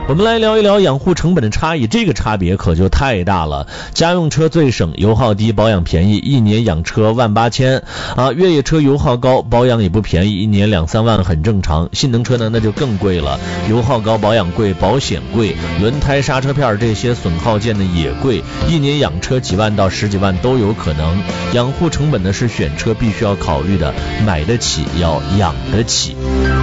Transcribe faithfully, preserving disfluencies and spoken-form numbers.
我们来聊一聊养护成本的差异，这个差别可就太大了。家用车最省，油耗低，保养便宜，一年养车万八千啊。越野车油耗高，保养也不便宜，一年两三万很正常。性能车呢，那就更贵了，油耗高，保养贵，保险贵，轮胎、刹车片这些损耗件呢也贵，一年养车几万到十几万都有可能。养护成本呢是选车必须要考虑的，买得起要养得起。